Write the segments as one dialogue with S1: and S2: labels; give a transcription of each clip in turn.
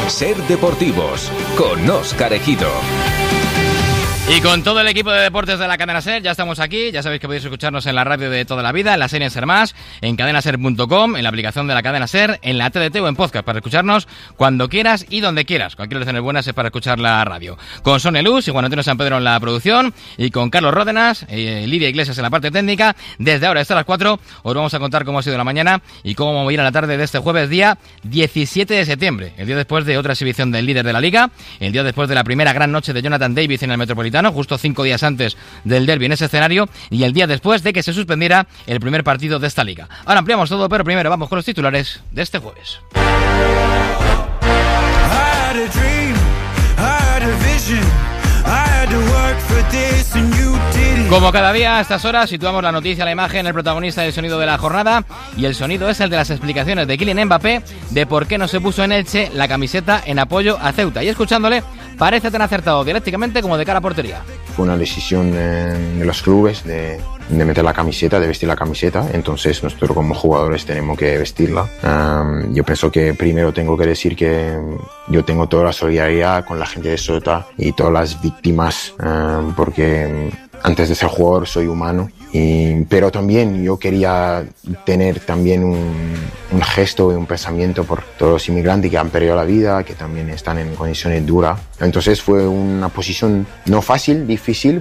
S1: Ser Deportivos, con Óscar Ejido.
S2: Y con todo el equipo de deportes de la cadena SER, ya estamos aquí. Ya sabéis que podéis escucharnos en la radio de toda la vida, en la serie SER Más, en cadenaser.com, en la aplicación de la cadena SER, en la TDT o en podcast, para escucharnos cuando quieras y donde quieras. Cualquier lección buenas es para escuchar la radio. Con Sonia Luz y Juan Antonio San Pedro en la producción, y con Carlos Ródenas, Lidia Iglesias en la parte técnica. Desde ahora hasta las 4 os vamos a contar cómo ha sido la mañana y cómo vamos a ir a la tarde de este jueves, día 17 de septiembre, el día después de otra exhibición del líder de la Liga, el día después de la primera gran noche de Jonathan David en el Metropolitano, justo 5 días antes del derbi en ese escenario, y el día después de que se suspendiera el primer partido de esta liga. Ahora ampliamos todo, pero primero vamos con los titulares de este jueves. Como cada día a estas horas situamos la noticia, la imagen, el protagonista del sonido de la jornada, y el sonido es el de las explicaciones de Kylian Mbappé de por qué no se puso en Elche la camiseta en apoyo a Ceuta, y escuchándole parece tan acertado dialécticamente como de cara a portería.
S3: Fue una decisión de los clubes de meter la camiseta, de vestir la camiseta, entonces nosotros como jugadores tenemos que vestirla. Yo pienso que primero tengo que decir que yo tengo toda la solidaridad con la gente de Ceuta y todas las víctimas, porque antes de ser jugador soy humano, pero también yo quería tener también un gesto y un pensamiento por todos los inmigrantes que han perdido la vida, que también están en condiciones duras. Entonces fue una posición no fácil, difícil.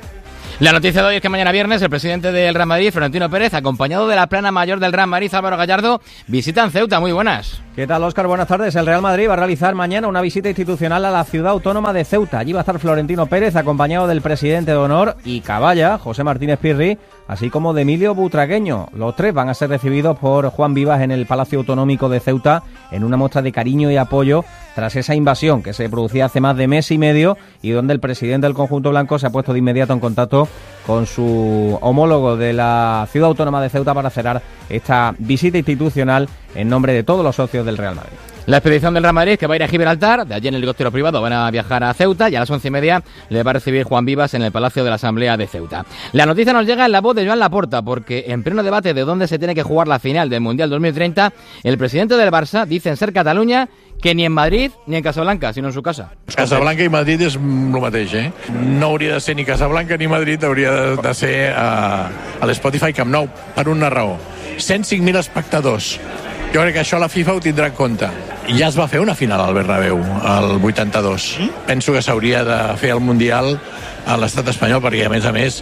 S2: La noticia de hoy es que mañana viernes el presidente del Real Madrid, Florentino Pérez, acompañado de la plana mayor del Real Madrid, Álvaro Gallardo, visitan Ceuta. Muy buenas.
S4: ¿Qué tal, Óscar? Buenas tardes. El Real Madrid va a realizar mañana una visita institucional a la ciudad autónoma de Ceuta. Allí va a estar Florentino Pérez, acompañado del presidente de honor y caballa, José Martínez Pirri, así como de Emilio Butragueño. Los tres van a ser recibidos por Juan Vivas en el Palacio Autonómico de Ceuta en una muestra de cariño y apoyo tras esa invasión que se producía hace más de mes y medio y donde el presidente del conjunto blanco se ha puesto de inmediato en contacto con su homólogo de la ciudad autónoma de Ceuta para cerrar esta visita institucional en nombre de todos los socios del Real Madrid.
S2: La expedición del Real Madrid, que va a ir a Gibraltar, de allí en el helicóptero privado van a viajar a Ceuta, y a las 11:30 le va a recibir Juan Vivas en el Palacio de la Asamblea de Ceuta. La noticia nos llega en la voz de Joan Laporta, porque en pleno debate de dónde se tiene que jugar la final del Mundial 2030, el presidente del Barça dice en Ser Catalunya que ni en Madrid ni en Casablanca, sino en su casa.
S5: Casablanca i Madrid és el mateix, eh? No hauria de ser ni Casablanca ni Madrid, hauria de ser a l'Spotify Camp Nou, per una raó. 105.000 espectadors. Jo crec que això la FIFA ho tindrà en compte. Ja es va fer una final al Bernabéu, el 82. Penso que s'hauria de fer el Mundial a l'estat espanyol, perquè a més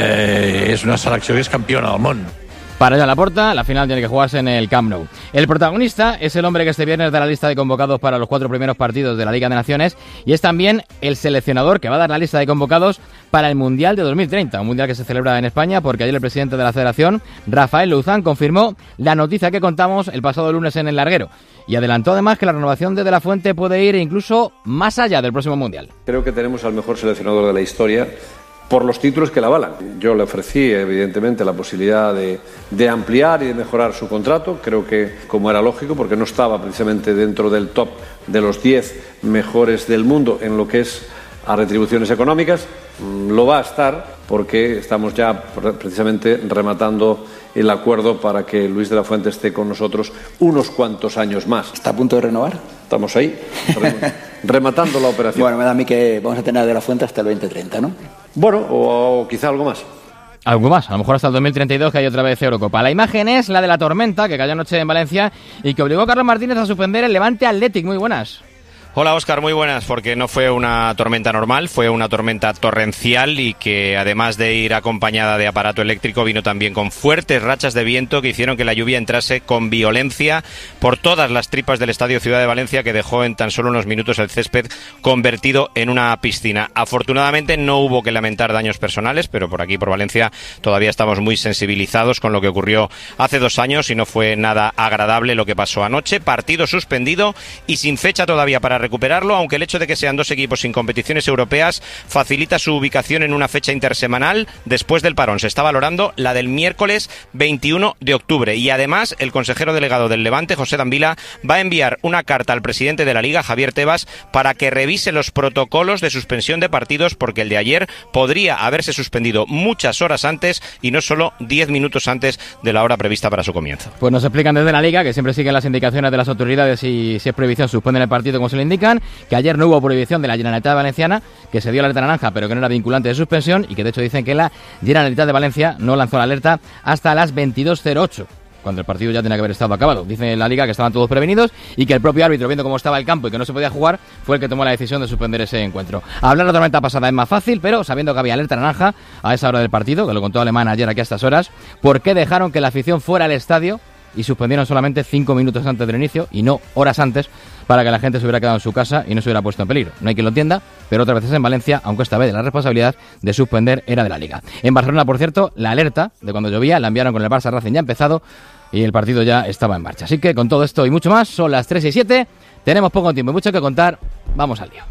S5: és una selecció que és campiona del món.
S2: Para Joan Laporta, la final tiene que jugarse en el Camp Nou. El protagonista es el hombre que este viernes da la lista de convocados para los 4 primeros partidos de la Liga de Naciones, y es también el seleccionador que va a dar la lista de convocados para el Mundial de 2030, un Mundial que se celebra en España, porque ayer el presidente de la Federación, Rafael Luzán, confirmó la noticia que contamos el pasado lunes en El Larguero, y adelantó además que la renovación de la Fuente puede ir incluso más allá del próximo Mundial.
S6: Creo que tenemos al mejor seleccionador de la historia, por los títulos que la avalan. Yo le ofrecí, evidentemente, la posibilidad de ampliar y de mejorar su contrato. Creo que, como era lógico, porque no estaba precisamente dentro del top de los 10 mejores del mundo en lo que es a retribuciones económicas, lo va a estar porque estamos ya precisamente rematando el acuerdo para que Luis de la Fuente esté con nosotros unos cuantos años más.
S7: ¿Está a punto de renovar?
S6: Estamos ahí, rematando la operación.
S7: Bueno, me da a mí que vamos a tener de la Fuente hasta el 2030, ¿no?
S6: Bueno, o quizá algo más.
S2: Algo más, a lo mejor hasta el 2032, que hay otra vez Eurocopa. La imagen es la de la tormenta que cayó anoche en Valencia y que obligó a Carlos Martínez a suspender el Levante Athletic. Muy buenas.
S8: Hola Óscar, muy buenas, porque no fue una tormenta normal, fue una tormenta torrencial y que además de ir acompañada de aparato eléctrico vino también con fuertes rachas de viento que hicieron que la lluvia entrase con violencia por todas las tripas del Estadio Ciudad de Valencia, que dejó en tan solo unos minutos el césped convertido en una piscina. Afortunadamente no hubo que lamentar daños personales, pero por aquí, por Valencia, todavía estamos muy sensibilizados con lo que ocurrió hace 2 años y no fue nada agradable lo que pasó anoche. Partido suspendido y sin fecha todavía para recuperarlo, aunque el hecho de que sean dos equipos sin competiciones europeas facilita su ubicación en una fecha intersemanal después del parón. Se está valorando la del miércoles 21 de octubre y además el consejero delegado del Levante, José Dambila, va a enviar una carta al presidente de la Liga, Javier Tebas, para que revise los protocolos de suspensión de partidos, porque el de ayer podría haberse suspendido muchas horas antes y no solo 10 minutos antes de la hora prevista para su comienzo.
S2: Pues nos explican desde la Liga que siempre siguen las indicaciones de las autoridades y si es prohibición suspenden el partido como se lo indican, que ayer no hubo prohibición de la Generalitat Valenciana, que se dio la alerta naranja pero que no era vinculante de suspensión y que de hecho dicen que la Generalitat de Valencia no lanzó la alerta hasta las 22:08. Cuando el partido ya tenía que haber estado acabado. Dice la Liga que estaban todos prevenidos y que el propio árbitro, viendo cómo estaba el campo y que no se podía jugar, fue el que tomó la decisión de suspender ese encuentro. Hablar de la tormenta pasada es más fácil, pero sabiendo que había alerta naranja a esa hora del partido, que lo contó Alemán ayer aquí a estas horas, ¿por qué dejaron que la afición fuera al estadio y suspendieron solamente 5 minutos antes del inicio y no horas antes para que la gente se hubiera quedado en su casa y no se hubiera puesto en peligro? No hay quien lo entienda, pero otras veces en Valencia, aunque esta vez la responsabilidad de suspender era de la Liga. En Barcelona, por cierto, la alerta de cuando llovía la enviaron con el Barça Racing ya empezado y el partido ya estaba en marcha. Así que con todo esto y mucho más, son las 3:07, tenemos poco tiempo y mucho que contar, vamos al lío.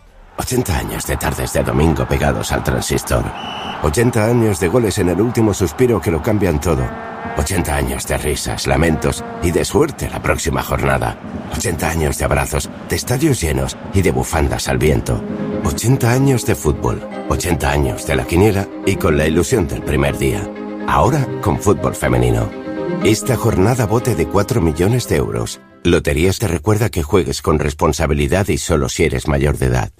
S9: 80 años de tardes de domingo pegados al transistor. 80 años de goles en el último suspiro que lo cambian todo. 80 años de risas, lamentos y de suerte la próxima jornada. 80 años de abrazos, de estadios llenos y de bufandas al viento. 80 años de fútbol. 80 años de la quiniela y con la ilusión del primer día. Ahora con fútbol femenino. Esta jornada bote de 4 millones de euros. Loterías te recuerda que juegues con responsabilidad y solo si eres mayor de edad.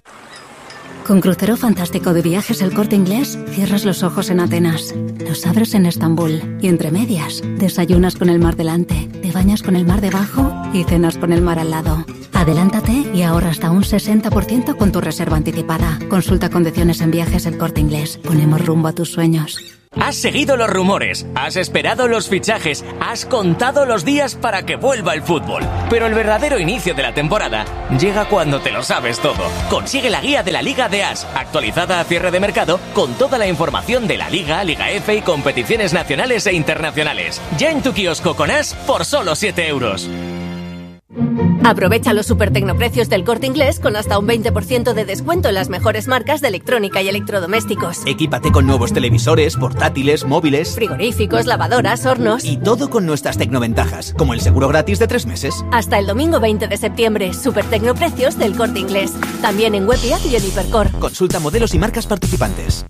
S10: Con crucero fantástico de Viajes El Corte Inglés, cierras los ojos en Atenas, los abres en Estambul y entre medias, desayunas con el mar delante, te bañas con el mar debajo y cenas con el mar al lado. Adelántate y ahorra hasta un 60% con tu reserva anticipada. Consulta condiciones en Viajes El Corte Inglés. Ponemos rumbo a tus sueños.
S11: Has seguido los rumores, has esperado los fichajes, has contado los días para que vuelva el fútbol. Pero el verdadero inicio de la temporada llega cuando te lo sabes todo. Consigue la guía de la Liga de As, actualizada a cierre de mercado, con toda la información de la Liga, Liga F y competiciones nacionales e internacionales. Ya en tu kiosco con As por solo 7 euros.
S12: Aprovecha los supertecnoprecios del Corte Inglés con hasta un 20% de descuento en las mejores marcas de electrónica y electrodomésticos.
S13: Equípate con nuevos televisores, portátiles, móviles,
S12: frigoríficos, lavadoras, hornos.
S13: Y todo con nuestras tecnoventajas, como el seguro gratis de 3 meses.
S12: Hasta el domingo 20 de septiembre, supertecnoprecios del Corte Inglés. También en Web y App y en Hipercor.
S13: Consulta modelos y marcas participantes.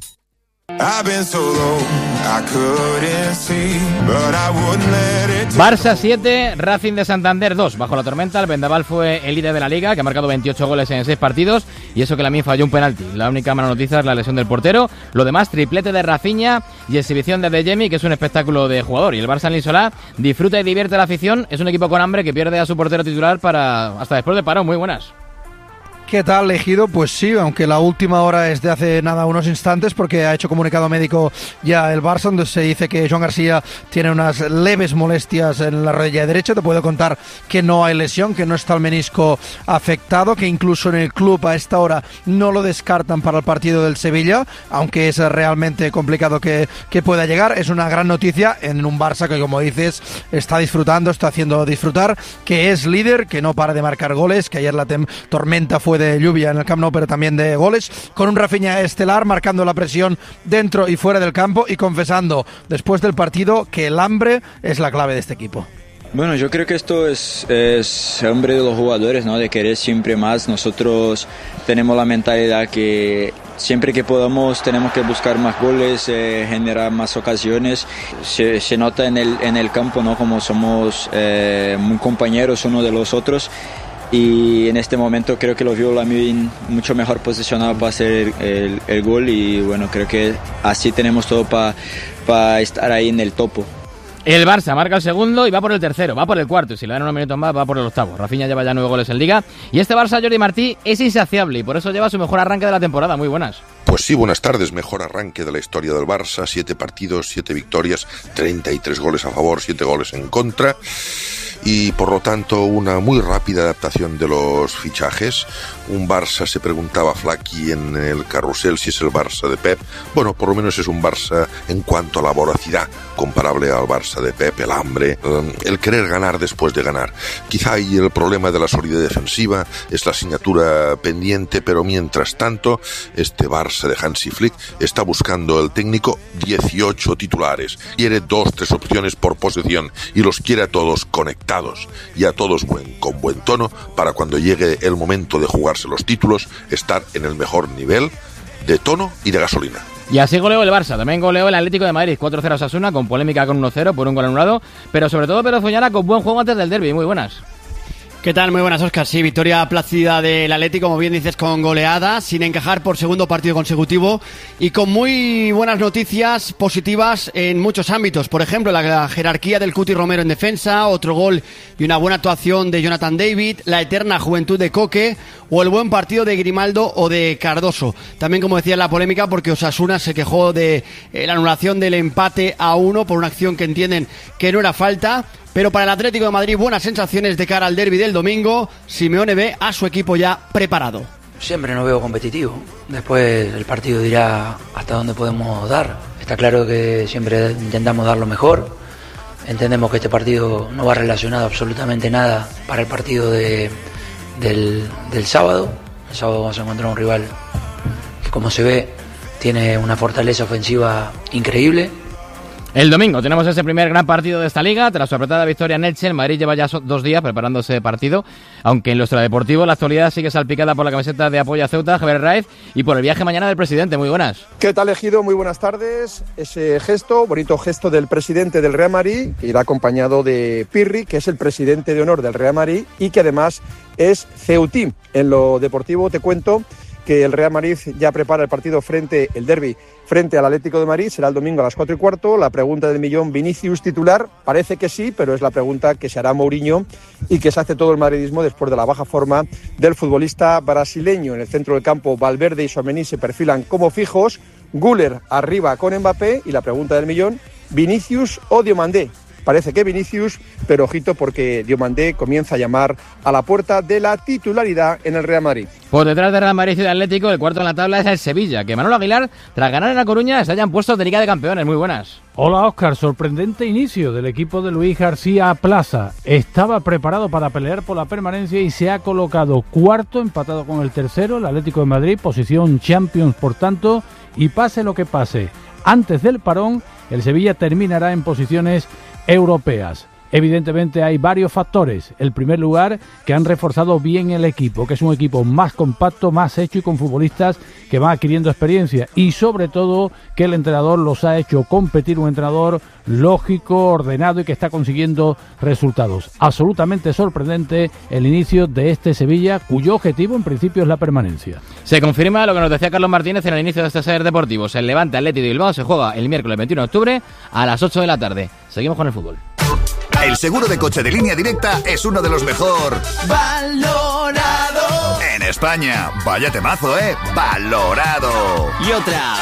S2: Barça 7, Racing de Santander 2. Bajo la tormenta, el Vendaval fue el líder de la Liga, que ha marcado 28 goles en 6 partidos, y eso que Lamine falló un penalti. La única mala noticia es la lesión del portero. Lo demás, triplete de Rafinha y exhibición de Adeyemi, que es un espectáculo de jugador. Y el Barça en Lisolá disfruta y divierte a la afición. Es un equipo con hambre que pierde a su portero titular hasta después del parón. Muy buenas.
S14: ¿Qué tal, Ejido? Pues sí, aunque la última hora es de hace nada unos instantes, porque ha hecho comunicado médico ya el Barça, donde se dice que Joan García tiene unas leves molestias en la rodilla derecha. Te puedo contar que no hay lesión, que no está el menisco afectado, que incluso en el club a esta hora no lo descartan para el partido del Sevilla, aunque es realmente complicado que pueda llegar. Es una gran noticia en un Barça que, como dices, está disfrutando, está haciendo disfrutar, que es líder, que no para de marcar goles, que ayer la tormenta fue de lluvia en el Camp Nou, pero también de goles, con un Rafinha estelar marcando la presión dentro y fuera del campo y confesando después del partido que el hambre es la clave de este equipo.
S15: Bueno, yo creo que esto es hambre de los jugadores, ¿no? De querer siempre más. Nosotros tenemos la mentalidad que siempre que podamos tenemos que buscar más goles, generar más ocasiones. Se nota en el campo, ¿no? Como somos muy compañeros uno de los otros. Y en este momento creo que lo vio Lamine mucho mejor posicionado para hacer el gol, y bueno, creo que así tenemos todo para estar ahí en el topo.
S2: El Barça marca el segundo y va por el tercero, va por el cuarto, y si le dan unos minutos más va por el octavo. Rafinha lleva ya 9 goles en Liga, y este Barça, Jordi Martí, es insaciable y por eso lleva su mejor arranque de la temporada. Muy buenas.
S16: Pues sí, buenas tardes. Mejor arranque de la historia del Barça, 7 partidos, 7 victorias, 33 goles a favor, 7 goles en contra. y por lo tanto una muy rápida adaptación de los fichajes. Un Barça, se preguntaba Flaky en el carrusel si es el Barça de Pep. Bueno, por lo menos es un Barça en cuanto a la voracidad, comparable al Barça de Pep, el hambre, el querer ganar después de ganar. Quizá ahí el problema de la solidez defensiva es la asignatura pendiente, pero mientras tanto este Barça de Hansi Flick está buscando el técnico 18 titulares, quiere 2-3 opciones por posición y los quiere a todos conectados y a todos con buen tono para cuando llegue el momento de jugarse los títulos estar en el mejor nivel de tono y de gasolina.
S2: Y así goleó el Barça, también goleó el Atlético de Madrid, 4-0 a Osasuna, con polémica con 1-0 por un gol anulado, pero sobre todo Pérez Oñana con buen juego antes del derbi. Muy buenas.
S17: ¿Qué tal? Muy buenas, Óscar. Sí, victoria plácida del Atlético, como bien dices, con goleada, sin encajar por segundo partido consecutivo y con muy buenas noticias positivas en muchos ámbitos. Por ejemplo, la jerarquía del Cuti Romero en defensa, otro gol y una buena actuación de Jonathan David, la eterna juventud de Coque o el buen partido de Grimaldo o de Cardoso. También, como decía, la polémica porque Osasuna se quejó de la anulación del empate a 1 por una acción que entienden que no era falta. Pero para el Atlético de Madrid, buenas sensaciones de cara al derbi del domingo. Simeone ve a su equipo ya preparado.
S18: Siempre nos veo competitivo. Después el partido dirá hasta dónde podemos dar. Está claro que siempre intentamos dar lo mejor. Entendemos que este partido no va relacionado absolutamente nada para el partido del sábado. El sábado vamos a encontrar un rival que, como se ve, tiene una fortaleza ofensiva increíble.
S2: El domingo tenemos ese primer gran partido de esta liga. Tras su apretada victoria en Elche, el Madrid lleva ya 2 días preparando ese partido, aunque en lo extradeportivo la actualidad sigue salpicada por la camiseta de apoyo a Ceuta, Javier Raiz, y por el viaje mañana del presidente. Muy buenas.
S19: ¿Qué tal, Ejido? Muy buenas tardes. Ese gesto, bonito gesto del presidente del Real Madrid, que irá acompañado de Pirri, que es el presidente de honor del Real Madrid y que además es ceutín. En lo deportivo te cuento que el Real Madrid ya prepara el partido el derbi frente al Atlético de Madrid, será el domingo a las 4:15. La pregunta del millón, ¿Vinicius titular? Parece que sí, pero es la pregunta que se hará Mourinho y que se hace todo el madridismo después de la baja forma del futbolista brasileño. En el centro del campo, Valverde y Tchouaméni se perfilan como fijos, Güler arriba con Mbappé y la pregunta del millón, ¿Vinicius o Diomandé? Parece que Vinicius, pero ojito porque Diomandé comienza a llamar a la puerta de la titularidad en el Real Madrid.
S2: Por detrás de Real Madrid y de Atlético, el cuarto en la tabla es el Sevilla, que Manolo Aguilar, tras ganar en La Coruña, se hayan puesto de Liga de Campeones. Muy buenas.
S20: Hola, Óscar. Sorprendente inicio del equipo de Luis García Plaza. Estaba preparado para pelear por la permanencia y se ha colocado cuarto, empatado con el tercero, el Atlético de Madrid, posición Champions, por tanto, y pase lo que pase. Antes del parón, el Sevilla terminará en posiciones europeas. Evidentemente hay varios factores. El primer lugar, que han reforzado bien el equipo, que es un equipo más compacto, más hecho y con futbolistas que van adquiriendo experiencia, y sobre todo que el entrenador los ha hecho competir, un entrenador lógico, ordenado y que está consiguiendo resultados. Absolutamente sorprendente el inicio de este Sevilla, cuyo objetivo en principio es la permanencia.
S2: Se confirma lo que nos decía Carlos Martínez en el inicio de este Ser Deportivo. El Levante Atlético de Bilbao se juega el miércoles 21 de octubre a las 8 de la tarde. Seguimos con el fútbol.
S21: El seguro de coche de Línea Directa es uno de los mejor valorado en España. Vaya temazo, valorado.
S11: Y otra,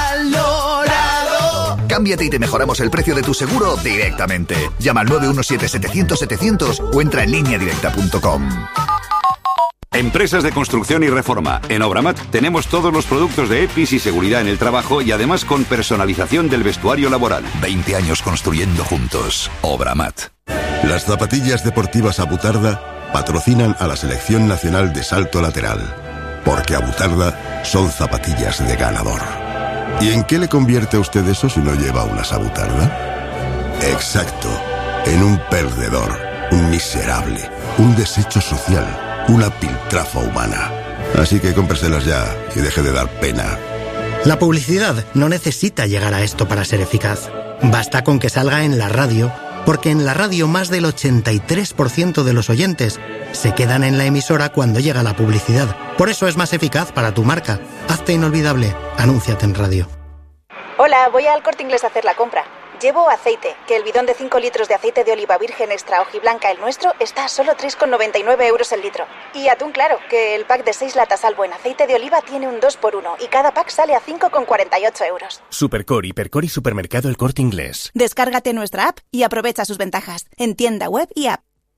S11: valorado.
S21: Cámbiate y te mejoramos el precio de tu seguro directamente. Llama al 917-700-700 o entra en lineadirecta.com.
S22: Empresas de construcción y reforma. En Obramat tenemos todos los productos de EPIs y seguridad en el trabajo y además con personalización del vestuario laboral.
S21: 20 años construyendo juntos. Obramat.
S23: Las zapatillas deportivas Abutarda patrocinan a la Selección Nacional de Salto Lateral. Porque Abutarda son zapatillas de ganador. ¿Y en qué le convierte a usted eso si no lleva unas Abutarda? Exacto. En un perdedor, un miserable, un desecho social, una piltrafa humana. Así que cómpreselas ya y deje de dar pena.
S24: La publicidad no necesita llegar a esto para ser eficaz. Basta con que salga en la radio, porque en la radio más del 83% de los oyentes se quedan en la emisora cuando llega la publicidad. Por eso es más eficaz para tu marca. Hazte inolvidable. Anúnciate en radio.
S25: Hola, voy al Corte Inglés a hacer la compra. Llevo aceite, que el bidón de 5 litros de aceite de oliva virgen extra hojiblanca, el nuestro, está a solo 3,99 euros el litro. Y atún claro, que el pack de 6 latas al buen aceite de oliva tiene un 2x1 y cada pack sale a 5,48 euros.
S26: Supercor, Hipercor y Supermercado El Corte Inglés.
S25: Descárgate nuestra app y aprovecha sus ventajas en tienda web y app.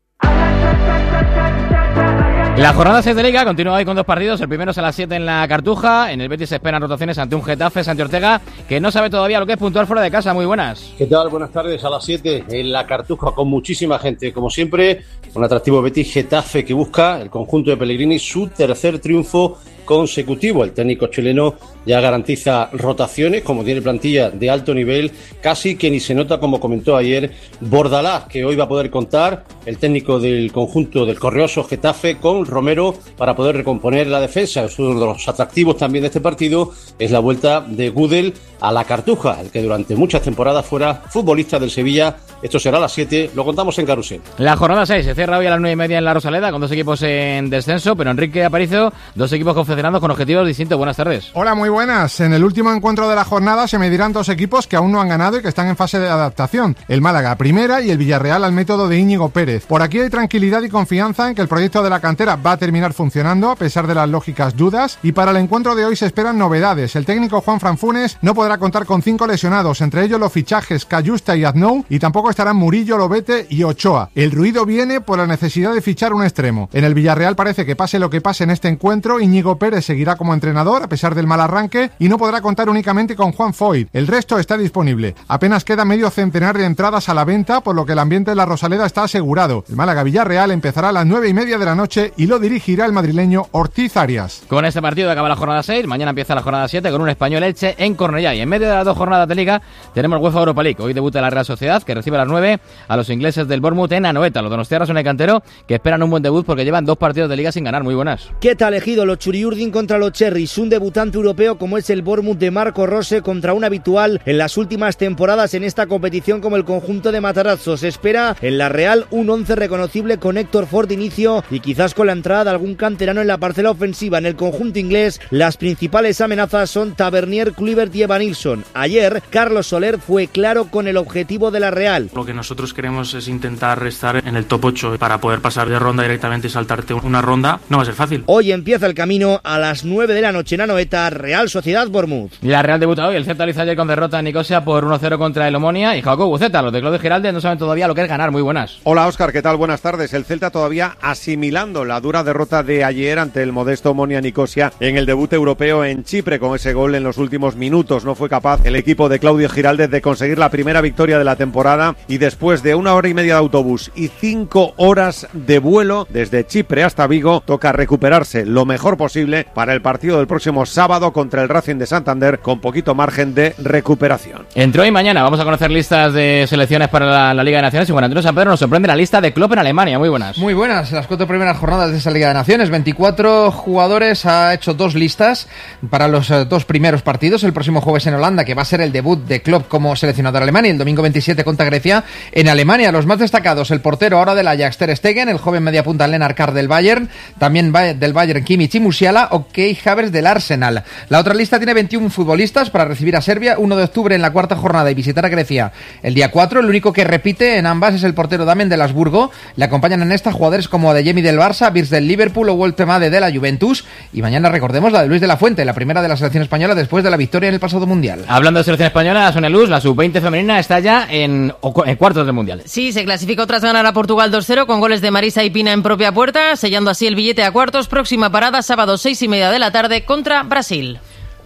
S2: La jornada 6 de Liga continúa hoy con 2 partidos. El primero es a las 7 en la Cartuja. En el Betis se esperan rotaciones ante un Getafe, Santi Ortega, que no sabe todavía lo que es puntuar fuera de casa. Muy buenas.
S1: ¿Qué tal? Buenas tardes. A las 7 en la Cartuja con muchísima gente. Como siempre, un atractivo Betis Getafe que busca el conjunto de Pellegrini su tercer triunfo consecutivo. El técnico chileno ya garantiza rotaciones, como tiene plantilla de alto nivel, casi que ni se nota, como comentó ayer Bordalás, que hoy va a poder contar el técnico del conjunto del Correoso Getafe con Romero para poder recomponer la defensa. Es uno de los atractivos también de este partido, es la vuelta de Gudel a la Cartuja, el que durante muchas temporadas fuera futbolista del Sevilla. Esto será a las 7, lo contamos en Carrusel.
S2: La jornada 6 se cierra hoy a las 9:30 en la Rosaleda, con 2 equipos en descenso, pero Enrique Aparicio, 2 equipos confederados con objetivos distintos. Buenas tardes.
S3: Hola, muy buenas. En el último encuentro de la jornada se medirán 2 equipos que aún no han ganado y que están en fase de adaptación. El Málaga primera y el Villarreal al método de Íñigo Pérez. Por aquí hay tranquilidad y confianza en que el proyecto de la cantera va a terminar funcionando a pesar de las lógicas dudas, y para el encuentro de hoy se esperan novedades. El técnico Juanfran Funes no podrá contar con 5 lesionados, entre ellos los fichajes Cayusta y Aznou, y tampoco estarán Murillo, Lobete y Ochoa. El ruido viene por la necesidad de fichar un extremo. En el Villarreal parece que pase lo que pase en este encuentro, Íñigo Pérez seguirá como entrenador a pesar del mal arranque y no podrá contar únicamente con Juan Foyt. El resto está disponible. Apenas queda medio centenar de entradas a la venta, por lo que el ambiente de la Rosaleda está asegurado. El Málaga-Villarreal empezará a las 9:30 de la noche y lo dirigirá el madrileño Ortiz Arias.
S2: Con este partido acaba la jornada 6, mañana empieza la jornada 7 con un Español Elche en Cornellá, y en medio de las 2 jornadas de Liga tenemos UEFA Europa League. Hoy debuta la Real Sociedad, que recibe a las 9 a los ingleses del Bournemouth en Anoeta. Los donostiarras son el cantero, que esperan un buen debut porque llevan 2 partidos de Liga sin ganar. Muy buenas.
S4: ¿Qué tal elegido los Churiurdin contra los Cherries? Un debutante europeo como es el Bournemouth de Marco Rose contra un habitual en las últimas temporadas en esta competición como el conjunto de Matarazzo. Se espera en la Real un 11 reconocible con Héctor Ford de inicio y quizás con la entrada de algún canterano en la parcela ofensiva. En el conjunto inglés las principales amenazas son Tavernier, Kluivert y Evanilson. Ayer Carlos Soler fue claro con el objetivo de la Real.
S5: Lo que nosotros queremos es intentar estar en el top 8 para poder pasar de ronda directamente y saltarte una ronda. No va a ser fácil.
S4: Hoy empieza el camino a las 9 de la noche en Anoeta, Real Sociedad Bournemouth.
S2: Y la Real debuta hoy. El Celta lo hizo ayer con derrota en Nicosia por 1-0 contra el Omonia y Jacob Buceta. Los de Claudio Giraldez no saben todavía lo que es ganar. Muy buenas.
S7: Hola Óscar, ¿qué tal? Buenas tardes. El Celta todavía asimilando la dura derrota de ayer ante el modesto Omonia Nicosia en el debut europeo en Chipre. Con ese gol en los últimos minutos no fue capaz el equipo de Claudio Giraldez de conseguir la primera victoria de la temporada, y después de 1 hora y media de autobús y 5 horas de vuelo desde Chipre hasta Vigo, toca recuperarse lo mejor posible para el partido del próximo sábado contra el Racing de Santander, con poquito margen de recuperación.
S2: Entre hoy y mañana vamos a conocer listas de selecciones para la Liga de Naciones, y Juan Antonio San Pedro nos sorprende la lista de Klopp en Alemania. Muy buenas.
S26: Muy buenas, las 4 primeras jornadas de esa Liga de Naciones. 24 jugadores, ha hecho 2 listas para los 2 primeros partidos. El próximo jueves en Holanda, que va a ser el debut de Klopp como seleccionador alemán, y el domingo 27 contra Grecia en Alemania. Los más destacados: el portero ahora del Ajax Ter Stegen, el joven mediapunta Lennart Kar del Bayern, también del Bayern Kimmich y Musiala, o Kai Havertz del Arsenal. La otra lista tiene 21 futbolistas para recibir a Serbia 1 de octubre en la 4ª jornada y visitar a Grecia el día 4. El único que repite en ambas es el portero Damen del Habsburgo. Le acompañan en esta jugadores como Adeyemi del Barça, Wirtz del Liverpool o Woltemade de la Juventus. Y mañana recordemos la de Luis de la Fuente, la primera de la selección española después de la victoria en el pasado Mundial.
S2: Hablando de selección española, Sonia Luz, la sub-20 femenina está ya en cuartos del Mundial.
S27: Sí, se clasificó tras ganar a Portugal 2-0 con goles de Marisa y Pina en propia puerta, sellando así el billete a cuartos. Próxima parada sábado 6:30 de la tarde contra Brasil.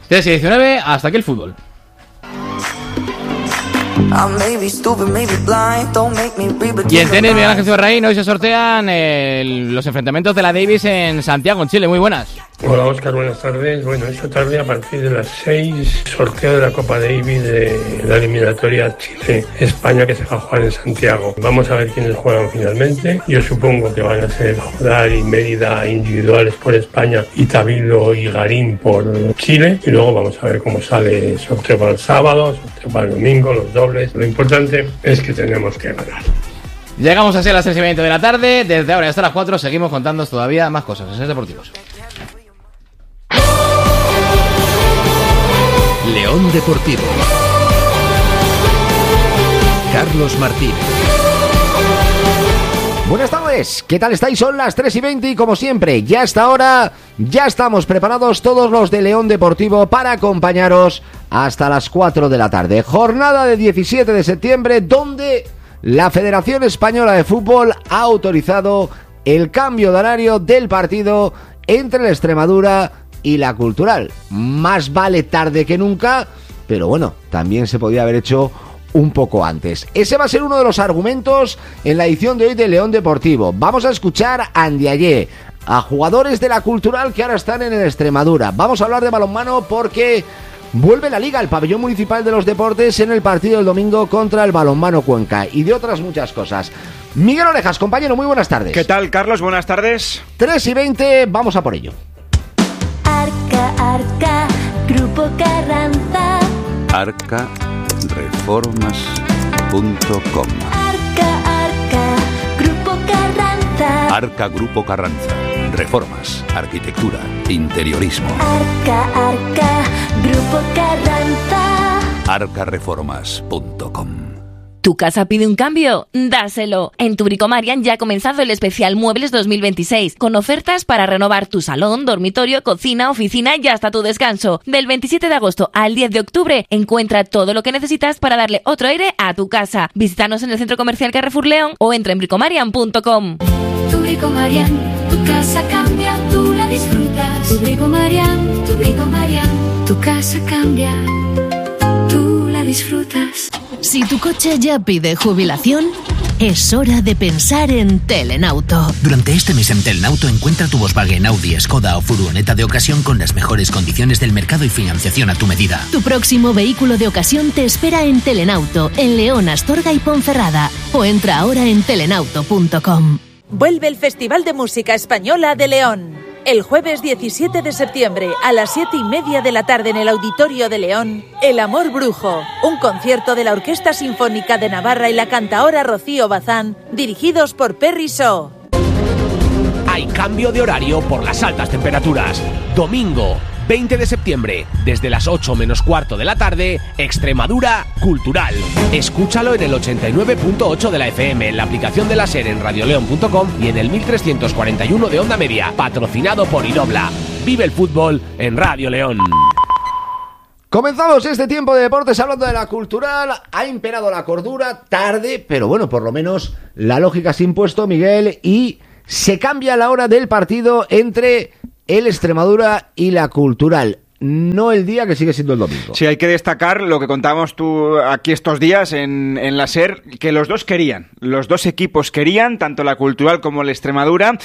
S2: 3:19, hasta aquí el fútbol. Y en tenis, Miguel Ángel Cibarraín, hoy se sortean los enfrentamientos de la Davis en Santiago, en Chile. Muy buenas.
S28: Hola Óscar, buenas tardes. Bueno, esta tarde a partir de las 6, sorteo de la Copa Davis de la eliminatoria Chile-España, que se va a jugar en Santiago. Vamos a ver quiénes juegan finalmente. Yo supongo que van a ser Jodar y Mérida individuales por España, y Tabilo y Garín por Chile. Y luego vamos a ver cómo sale el sorteo para el sábado, sorteo para el domingo, los dobles. Lo importante es que tenemos que ganar.
S2: Llegamos así a las 6:20 de la tarde. Desde ahora hasta las 4 seguimos contándoos todavía más cosas en Ser Deportivos.
S29: León Deportivo. Carlos Martínez.
S30: Buenas tardes, ¿qué tal estáis? Son las 3:20 y como siempre, ya hasta ahora, ya estamos preparados todos los de León Deportivo para acompañaros hasta las 4 de la tarde. Jornada de 17 de septiembre, donde la Federación Española de Fútbol ha autorizado el cambio de horario del partido entre la Extremadura y la Cultural. Más vale tarde que nunca, pero bueno, también se podía haber hecho un poco antes. Ese va a ser uno de los argumentos en la edición de hoy de León Deportivo. Vamos a escuchar a Ndiaye, a jugadores de la Cultural que ahora están en el Extremadura. Vamos a hablar de balonmano porque vuelve la Liga, el pabellón municipal de los deportes, en el partido del domingo contra el Balonmano Cuenca, y de otras muchas cosas. Miguel Orejas, compañero, muy buenas tardes.
S6: ¿Qué tal, Carlos? Buenas tardes.
S30: 3:20, vamos a por ello.
S8: Arca, Grupo Carranza.
S22: arcareformas.com.
S8: Arca, Grupo Carranza.
S22: Arca Grupo Carranza. Reformas, arquitectura, interiorismo.
S8: Arca, Grupo Carranza.
S22: arcareformas.com.
S9: ¿Tu casa pide un cambio? ¡Dáselo! En tu Bricomarian ya ha comenzado el especial Muebles 2026, con ofertas para renovar tu salón, dormitorio, cocina, oficina y hasta tu descanso. Del 27 de agosto al 10 de octubre, encuentra todo lo que necesitas para darle otro aire a tu casa. Visítanos en el Centro Comercial Carrefour León o entra en bricomarian.com.
S8: Tu Bricomarian, tu casa cambia, tú la disfrutas. Tu Bricomarian, tu casa cambia, tú la disfrutas.
S10: Si tu coche ya pide jubilación, es hora de pensar en Telenauto.
S12: Durante este mes en Telenauto encuentra tu Volkswagen, Audi, Skoda o furgoneta de ocasión con las mejores condiciones del mercado y financiación a tu medida.
S10: Tu próximo vehículo de ocasión te espera en Telenauto, en León, Astorga y Ponferrada. O entra ahora en telenauto.com.
S13: Vuelve el Festival de Música Española de León. El jueves 17 de septiembre a las 7:30 de la tarde en el Auditorio de León, El Amor Brujo, un concierto de la Orquesta Sinfónica de Navarra y la cantaora Rocío Bazán, dirigidos por Perry Shaw.
S14: Hay cambio de horario por las altas temperaturas. Domingo 20 de septiembre, desde las 8 menos cuarto de la tarde, Extremadura Cultural. Escúchalo en el 89.8 de la FM, en la aplicación de la SER en radioleon.com y en el 1341 de Onda Media, patrocinado por Inobla. Vive el fútbol en Radio León.
S30: Comenzamos este tiempo de deportes hablando de la Cultural. Ha imperado la cordura, tarde, pero bueno, por lo menos la lógica se ha impuesto, Miguel, y se cambia la hora del partido entre el Extremadura y la Cultural. No el día, que sigue siendo el domingo.
S6: Sí, hay que destacar lo que contábamos tú aquí estos días en la SER, que los dos equipos querían, tanto la Cultural como la Extremadura,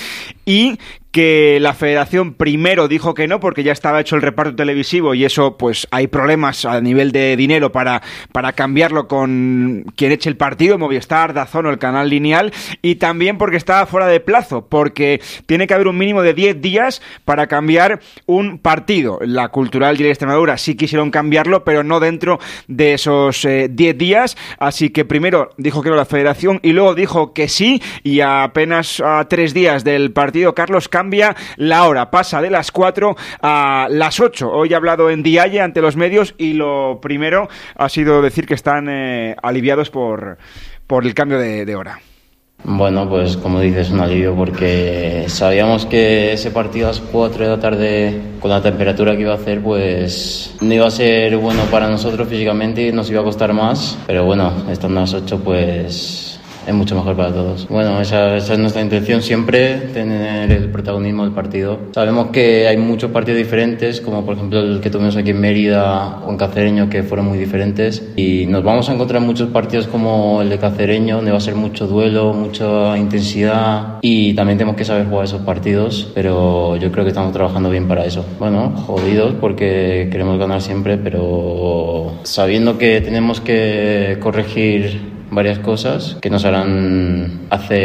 S6: y que la federación primero dijo que no porque ya estaba hecho el reparto televisivo y eso pues hay problemas a nivel de dinero para cambiarlo con quien eche el partido, Movistar, DAZN o el canal lineal, y también porque estaba fuera de plazo, porque tiene que haber un mínimo de 10 días para cambiar un partido. La Cultural y la Extremadura sí quisieron cambiarlo, pero no dentro de esos 10 días, así que primero dijo que no la federación y luego dijo que sí, y apenas a 3 días del partido, Carlos, cambia la hora, pasa de las 4 a las 8. Hoy ha hablado Ndiaye ante los medios y lo primero ha sido decir que están aliviados por el cambio de hora.
S15: Bueno, pues como dices, un alivio porque sabíamos que ese partido a las 4 de la tarde, con la temperatura que iba a hacer, pues no iba a ser bueno para nosotros físicamente y nos iba a costar más, pero bueno, estando a las 8 pues es mucho mejor para todos. Bueno, esa es nuestra intención siempre, tener el protagonismo del partido. Sabemos que hay muchos partidos diferentes, como por ejemplo el que tuvimos aquí en Mérida o en Cacereño, que fueron muy diferentes, y nos vamos a encontrar muchos partidos como el de Cacereño, donde va a ser mucho duelo, mucha intensidad, y también tenemos que saber jugar esos partidos, pero yo creo que estamos trabajando bien para eso. Bueno, jodidos porque queremos ganar siempre, pero sabiendo que tenemos que corregir varias cosas que nos harán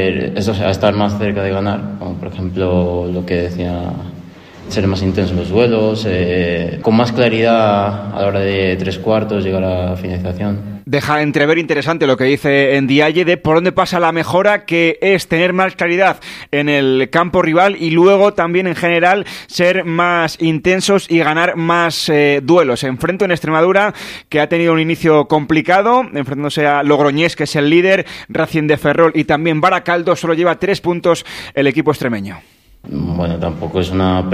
S15: estar más cerca de ganar, como por ejemplo lo que decía, ser más intensos los duelos, con más claridad a la hora de 3/4 llegar a la finalización.
S6: Deja entrever interesante lo que dice Ndiaye de por dónde pasa la mejora, que es tener más claridad en el campo rival y luego también en general ser más intensos y ganar más duelos. Enfrento en Extremadura, que ha tenido un inicio complicado, enfrentándose a Logroñés, que es el líder, Racing de Ferrol y también Baracaldo. Solo lleva 3 puntos el equipo extremeño.
S15: Bueno, tampoco es una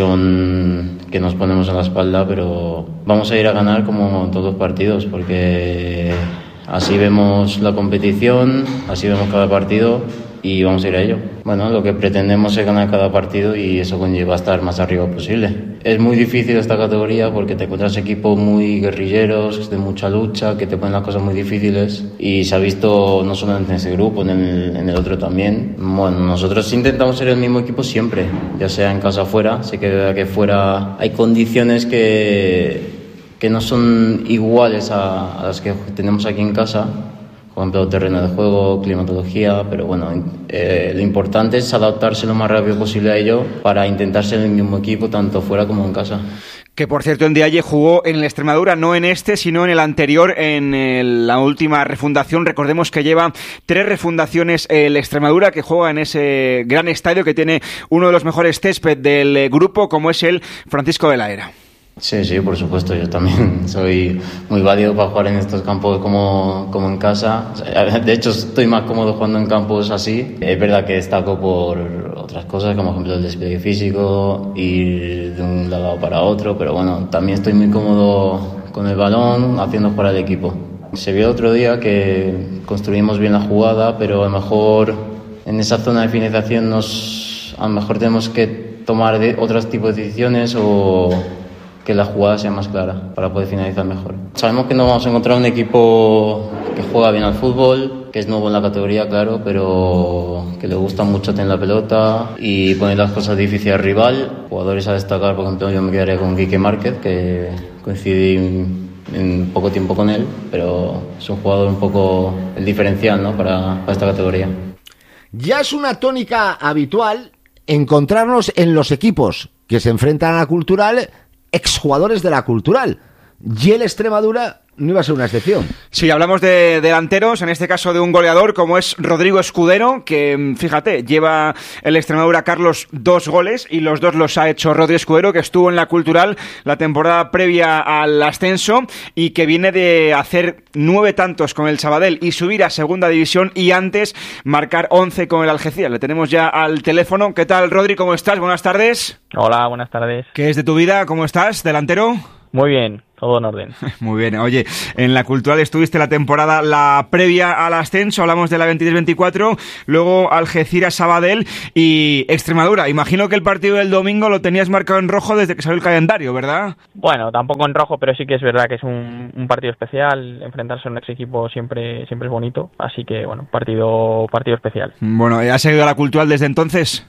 S15: presión que nos ponemos en la espalda, pero vamos a ir a ganar como todos los partidos, porque así vemos la competición, así vemos cada partido y vamos a ir a ello. Bueno, lo que pretendemos es ganar cada partido y eso conlleva estar más arriba posible. Es muy difícil esta categoría porque te encuentras equipos muy guerrilleros, de mucha lucha, que te ponen las cosas muy difíciles y se ha visto no solo en ese grupo, en el otro también. Bueno, nosotros intentamos ser el mismo equipo siempre, ya sea en casa o fuera. Sé que fuera hay condiciones que no son iguales a las que tenemos aquí en casa. Por ejemplo, terreno de juego, climatología, pero bueno, lo importante es adaptarse lo más rápido posible a ello para intentar ser el mismo equipo tanto fuera como en casa.
S6: Que por cierto, Ndiaye jugó en el Extremadura, no en este, sino en el anterior, en la última refundación. Recordemos que lleva 3 refundaciones el Extremadura, que juega en ese gran estadio que tiene uno de los mejores césped del grupo, como es el Francisco de la Era.
S15: Sí, por supuesto, yo también soy muy válido para jugar en estos campos como en casa. De hecho, estoy más cómodo jugando en campos así. Es verdad que destaco por otras cosas, como por ejemplo el despliegue físico, ir de un lado para otro, pero bueno, también estoy muy cómodo con el balón, haciendo jugar al equipo. Se vio el otro día que construimos bien la jugada, pero a lo mejor en esa zona de finalización a lo mejor tenemos que tomar otros tipos de decisiones o que la jugada sea más clara para poder finalizar mejor. Sabemos que no vamos a encontrar un equipo que juega bien al fútbol, que es nuevo en la categoría, claro, pero que le gusta mucho tener la pelota y poner las cosas difíciles al rival. Jugadores a destacar, por ejemplo, yo me quedaría con Quique Márquez, que coincidí en poco tiempo con él, pero es un jugador un poco el diferencial, ¿no?, para esta categoría.
S30: Ya es una tónica habitual encontrarnos en los equipos que se enfrentan a la Cultural exjugadores de la Cultural, y el Extremadura no iba a ser una excepción.
S6: Sí, hablamos de delanteros, en este caso de un goleador como es Rodrigo Escudero, que fíjate, lleva el Extremadura Carlos 2 goles y los 2 los ha hecho Rodrigo Escudero, que estuvo en la Cultural la temporada previa al ascenso y que viene de hacer 9 tantos con el Sabadell y subir a segunda división y antes marcar 11 con el Algeciras. Le tenemos ya al teléfono. ¿Qué tal, Rodri? ¿Cómo estás? Buenas tardes.
S11: Hola, buenas tardes.
S6: ¿Qué es de tu vida? ¿Cómo estás, delantero?
S11: Muy bien, todo en orden.
S6: Muy bien. Oye, en la Cultural estuviste la temporada la previa al ascenso, hablamos de la 23-24, luego Algeciras, Sabadell y Extremadura. Imagino que el partido del domingo lo tenías marcado en rojo desde que salió el calendario, ¿verdad?
S11: Bueno, tampoco en rojo, pero sí que es verdad que es un partido especial. Enfrentarse a un ex equipo siempre es bonito, así que bueno, partido especial.
S6: Bueno, ¿has seguido a la Cultural desde entonces?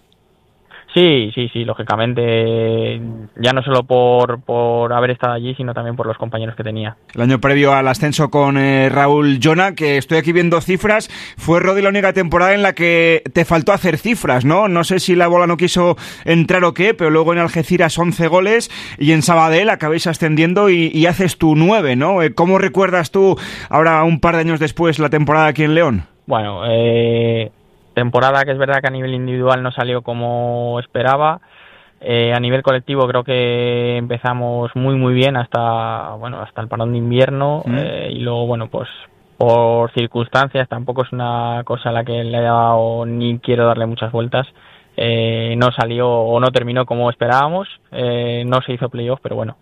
S11: Sí, lógicamente, ya no solo por haber estado allí, sino también por los compañeros que tenía.
S6: El año previo al ascenso con Raúl Llona, que estoy aquí viendo cifras, fue, Rodi, la única temporada en la que te faltó hacer cifras, ¿no? No sé si la bola no quiso entrar o qué, pero luego en Algeciras 11 goles y en Sabadell acabáis ascendiendo y haces tu 9, ¿no? ¿Cómo recuerdas tú, ahora un par de años después, la temporada aquí en León?
S11: Bueno, temporada que es verdad que a nivel individual no salió como esperaba. A nivel colectivo creo que empezamos muy bien hasta el parón de invierno y luego bueno, pues por circunstancias, tampoco es una cosa a la que le he dado ni quiero darle muchas vueltas, no salió o no terminó como esperábamos, no se hizo playoff, pero bueno,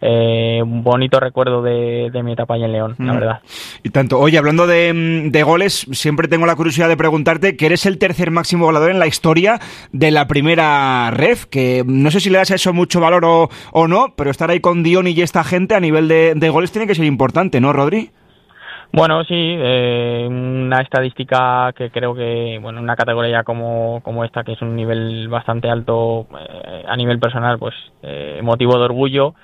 S11: un bonito recuerdo de mi etapa allá en León, la verdad.
S6: Y tanto. Oye, hablando de goles, siempre tengo la curiosidad de preguntarte que eres el tercer máximo goleador en la historia de la primera ref, que no sé si le das a eso mucho valor o no, pero estar ahí con Dioni y esta gente a nivel de goles tiene que ser importante, ¿no, Rodri?
S11: Bueno, sí, una estadística que creo que, bueno, una categoría como esta, que es un nivel bastante alto a nivel personal, pues motivo de orgullo.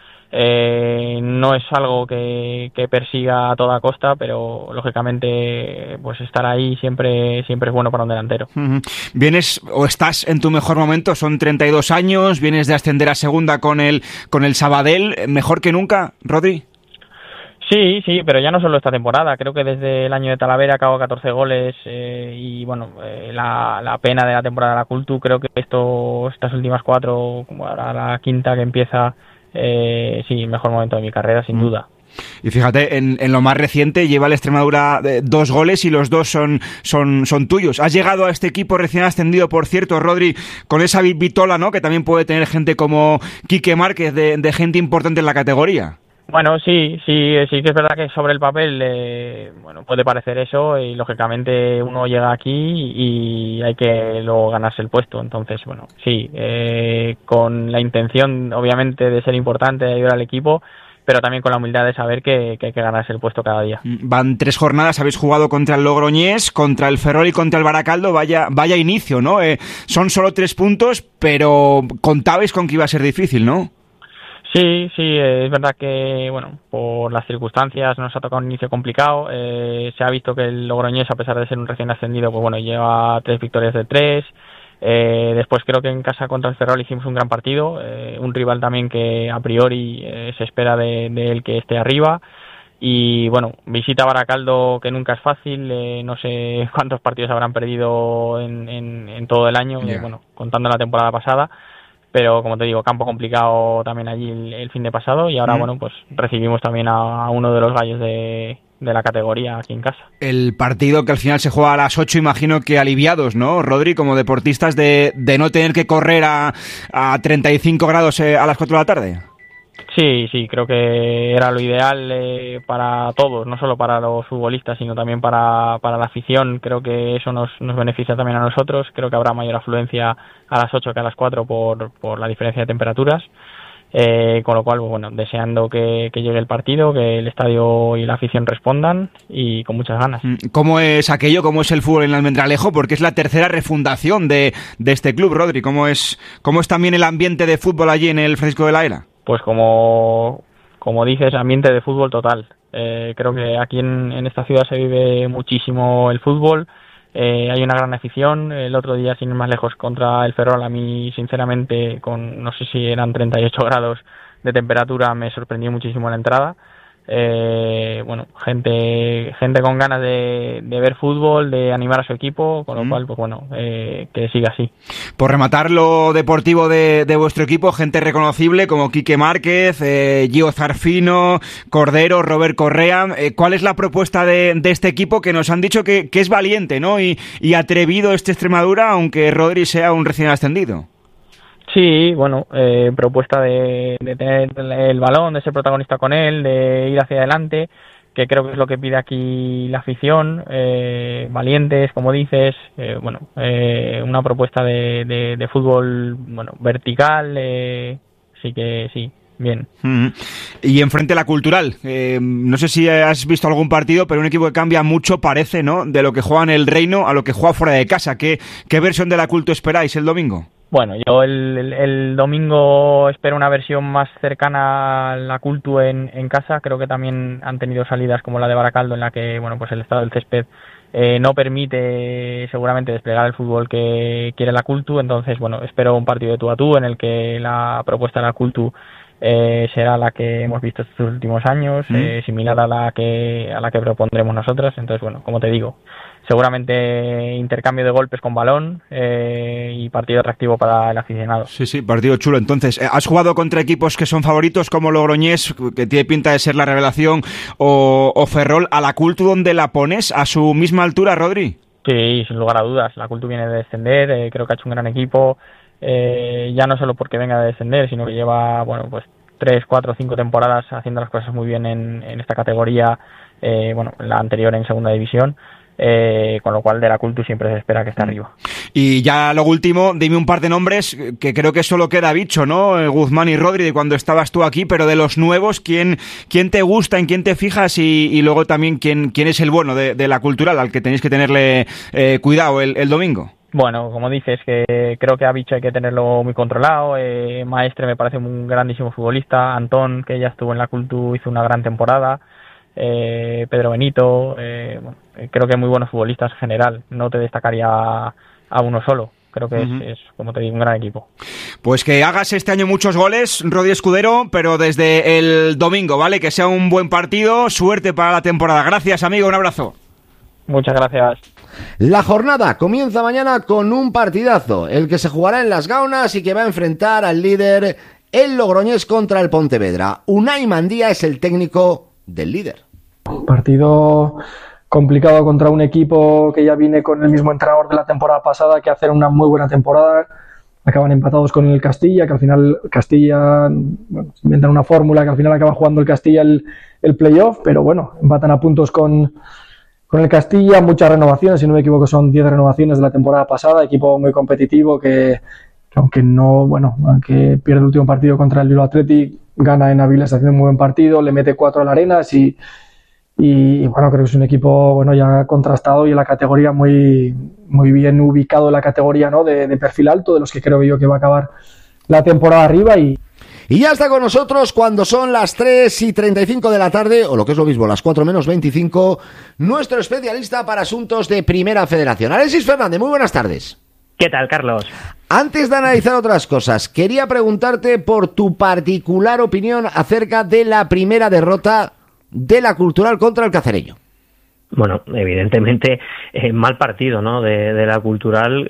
S11: No es algo que persiga a toda costa, pero lógicamente pues estar ahí siempre es bueno para un delantero.
S6: Vienes o estás en tu mejor momento, son 32 años, vienes de ascender a segunda con el Sabadell, mejor que nunca, Rodri.
S11: Sí, pero ya no solo esta temporada, creo que desde el año de Talavera acabo 14 goles y bueno, la pena de la temporada de la Cultu, creo que estas últimas 4, como ahora la quinta que empieza, sí, mejor momento de mi carrera, sin duda.
S6: Y fíjate, en lo más reciente lleva el Extremadura 2 goles y los 2 son tuyos. Has llegado a este equipo recién ascendido, por cierto, Rodri, con esa vitola, ¿no?, que también puede tener gente como Quique Márquez, de gente importante en la categoría.
S11: Bueno, sí que es verdad que sobre el papel puede parecer eso y lógicamente uno llega aquí y hay que luego ganarse el puesto. Entonces, bueno, sí, con la intención obviamente de ser importante, de ayudar al equipo, pero también con la humildad de saber que hay que ganarse el puesto cada día.
S6: Van 3 jornadas, habéis jugado contra el Logroñés, contra el Ferrol y contra el Baracaldo, vaya inicio, ¿no? Son solo 3 puntos, pero contabais con que iba a ser difícil, ¿no?
S11: Sí, es verdad que, bueno, por las circunstancias nos ha tocado un inicio complicado. Se ha visto que el Logroñés, a pesar de ser un recién ascendido, pues bueno, lleva 3 victorias de 3. Después creo que en casa contra el Ferrol hicimos un gran partido, un rival también que a priori se espera de él que esté arriba. Y bueno, visita a Baracaldo, que nunca es fácil, no sé cuántos partidos habrán perdido en todo el año, bueno, contando la temporada pasada. Pero como te digo, campo complicado también allí el fin de pasado y ahora bueno, pues recibimos también a uno de los gallos de la categoría aquí en casa.
S6: El partido que al final se juega a las 8, imagino que aliviados, ¿no, Rodri? Como deportistas de no tener que correr a 35 grados a las 4 de la tarde.
S11: Sí, creo que era lo ideal para todos, no solo para los futbolistas, sino también para la afición. Creo que eso nos beneficia también a nosotros. Creo que habrá mayor afluencia a las 8 que a las 4 por la diferencia de temperaturas. Con lo cual, bueno, deseando que llegue el partido, que el estadio y la afición respondan y con muchas ganas.
S6: ¿Cómo es aquello? ¿Cómo es el fútbol en Almendralejo? Porque es la tercera refundación de este club, Rodri. ¿Cómo es también el ambiente de fútbol allí en el Francisco de la Era?
S11: Pues como dices, ambiente de fútbol total. Creo que aquí en esta ciudad se vive muchísimo el fútbol. Hay una gran afición. El otro día, sin ir más lejos, contra el Ferrol, a mí sinceramente, con no sé si eran 38 grados de temperatura, me sorprendió muchísimo la entrada. Bueno, gente con ganas de ver fútbol, de animar a su equipo, con lo cual, pues bueno, que siga así.
S6: Por rematar lo deportivo de vuestro equipo, gente reconocible como Quique Márquez, Gio Zarfino, Cordero, Robert Correa. ¿Cuál es la propuesta de este equipo que nos han dicho que es valiente, ¿no? Y atrevido este Extremadura, aunque Rodri sea un recién ascendido?
S11: Sí, bueno, propuesta de tener el balón, de ser protagonista con él, de ir hacia adelante, que creo que es lo que pide aquí la afición, valientes, como dices, una propuesta de fútbol, bueno, vertical, sí que sí. Bien.
S6: Y enfrente la Cultural, no sé si has visto algún partido, pero un equipo que cambia mucho, parece, ¿no? De lo que juega en el Reino a lo que juega fuera de casa. ¿Qué versión de la Cultu esperáis el domingo?
S11: Bueno, yo el domingo espero una versión más cercana a la Cultu en casa. Creo que también han tenido salidas como la de Baracaldo, en la que bueno, pues el estado del césped no permite seguramente desplegar el fútbol que quiere la Cultu. Entonces, bueno, espero un partido de tú a tú en el que la propuesta de la Cultu será la que hemos visto estos últimos años, similar a la que propondremos nosotros. Entonces, bueno, como te digo, seguramente intercambio de golpes con balón y partido atractivo para el aficionado.
S6: Sí, partido chulo. Entonces, ¿has jugado contra equipos que son favoritos como Logroñés, que tiene pinta de ser la revelación, o Ferrol? ¿A la Cultu dónde la pones? ¿A su misma altura, Rodri?
S11: Sí, sin lugar a dudas. La Cultu viene de descender, creo que ha hecho un gran equipo. Ya no solo porque venga de descender, sino que lleva, bueno, pues 3, 4, 5 temporadas haciendo las cosas muy bien en esta categoría, la anterior en segunda división, con lo cual de la Cultu siempre se espera que esté arriba.
S6: Y ya lo último, dime un par de nombres que creo que solo queda bicho, ¿no? Guzmán y Rodri de cuando estabas tú aquí, pero de los nuevos, ¿quién te gusta, en quién te fijas y luego también quién es el bueno de la Cultural al que tenéis que tenerle cuidado el domingo?
S11: Bueno, como dices, que creo que a Bicho hay que tenerlo muy controlado. Maestre me parece un grandísimo futbolista. Antón, que ya estuvo en la Cultu, hizo una gran temporada. Pedro Benito, creo que muy buenos futbolistas en general. No te destacaría a uno solo. Creo que es, como te digo, un gran equipo.
S6: Pues que hagas este año muchos goles, Rodri Escudero, pero desde el domingo, ¿vale? Que sea un buen partido. Suerte para la temporada. Gracias, amigo. Un abrazo.
S11: Muchas gracias.
S30: La jornada comienza mañana con un partidazo, el que se jugará en Las Gaunas y que va a enfrentar al líder, el Logroñés, contra el Pontevedra. Unai Mandía es el técnico del líder.
S1: Un partido complicado contra un equipo que ya viene con el mismo entrenador de la temporada pasada, que hace una muy buena temporada, acaban empatados con el Castilla, que al final Castilla, bueno, se inventan una fórmula que al final acaba jugando el Castilla el playoff, pero bueno, empatan a puntos con el Castilla, muchas renovaciones, si no me equivoco son 10 renovaciones de la temporada pasada, equipo muy competitivo que aunque pierde el último partido contra el Bilbao Athletic, gana en Avilés haciendo un muy buen partido, le mete 4 al Arenas y bueno, creo que es un equipo bueno ya contrastado y en la categoría muy bien ubicado en la categoría, ¿no? de perfil alto, de los que creo yo que va a acabar la temporada arriba y
S30: ya está con nosotros cuando son las 3:35 de la tarde, o lo que es lo mismo, las 4 menos 25, nuestro especialista para asuntos de Primera Federación. Alexis Fernández, muy buenas tardes.
S3: ¿Qué tal, Carlos?
S30: Antes de analizar otras cosas, quería preguntarte por tu particular opinión acerca de la primera derrota de la Cultural contra el Cacereño.
S3: Bueno, evidentemente mal partido, ¿no? De la Cultural,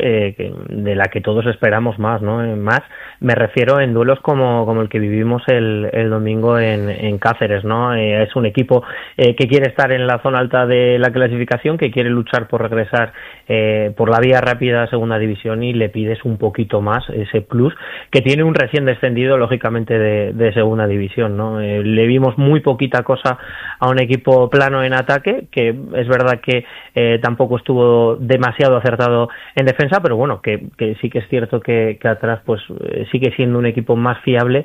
S3: de la que todos esperamos más, ¿no? Más me refiero en duelos como el que vivimos el domingo en Cáceres, ¿no? Es un equipo que quiere estar en la zona alta de la clasificación, que quiere luchar por regresar por la vía rápida a segunda división y le pides un poquito más, ese plus, que tiene un recién descendido, lógicamente, de segunda división, ¿no? Le vimos muy poquita cosa a un equipo plano en ataque, que es verdad que tampoco estuvo demasiado acertado en defensa, pero bueno, que sí que es cierto que atrás pues sigue siendo un equipo más fiable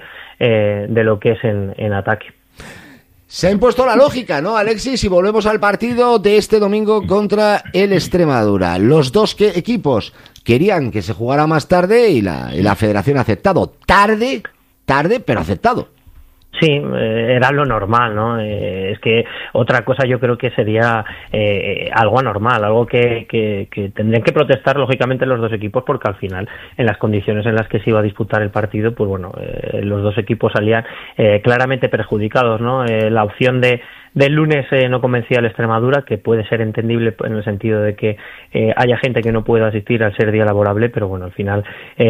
S3: de lo que es en ataque.
S30: Se ha impuesto la lógica, ¿no, Alexis? Y volvemos al partido de este domingo contra el Extremadura. Los dos equipos querían que se jugara más tarde y la federación ha aceptado. Tarde, pero aceptado.
S3: Sí, era lo normal, ¿no? Es que otra cosa yo creo que sería algo anormal, algo que tendrían que protestar lógicamente los dos equipos, porque al final, en las condiciones en las que se iba a disputar el partido, pues bueno, los dos equipos salían claramente perjudicados, ¿no? La opción del lunes no convencía al Extremadura, que puede ser entendible en el sentido de que haya gente que no pueda asistir al ser día laborable, pero bueno, al final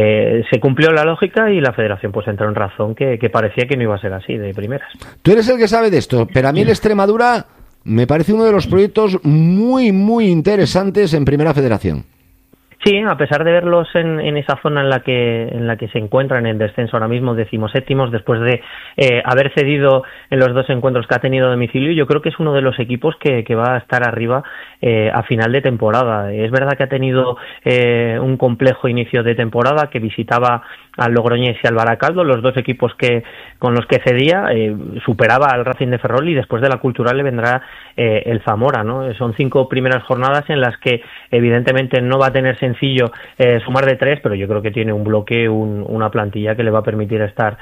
S3: se cumplió la lógica y la federación pues entró en razón que parecía que no iba a ser así de primeras.
S30: Tú eres el que sabe de esto, pero a mí el Extremadura me parece uno de los proyectos muy, muy interesantes en Primera Federación.
S3: Sí, a pesar de verlos en esa zona en la que se encuentran en descenso ahora mismo, 17º, después de haber cedido en los dos encuentros que ha tenido a domicilio, yo creo que es uno de los equipos que va a estar arriba a final de temporada. Es verdad que ha tenido un complejo inicio de temporada, que visitaba al Logroñés y al Baracaldo, los dos equipos con los que cedía, superaba al Racing de Ferrol, y después de la Cultural le vendrá el Zamora, ¿no? Son 5 primeras jornadas en las que evidentemente no va a tener sencillo sumar de 3, pero yo creo que tiene un bloque, una plantilla que le va a permitir estar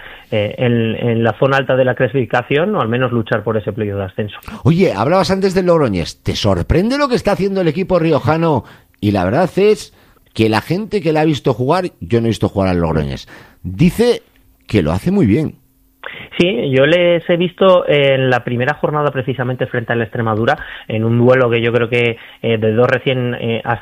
S3: en la zona alta de la clasificación, o al menos luchar por ese playoff de ascenso.
S30: Oye, hablabas antes del Logroñés, ¿te sorprende lo que está haciendo el equipo riojano? Y la verdad es que la gente que la ha visto jugar, yo no he visto jugar al Logroñés, dice que lo hace muy bien.
S3: Sí, yo les he visto en la primera jornada precisamente frente a la Extremadura, en un duelo que yo creo que de dos recién